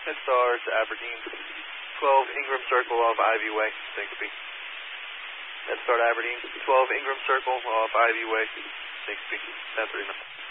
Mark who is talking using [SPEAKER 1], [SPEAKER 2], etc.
[SPEAKER 1] MedStars, Aberdeen, 12 Ingram Circle off Ivy Way, Bixby. MedStar Aberdeen, 12 Ingram Circle off Ivy Way, Bixby, 1039.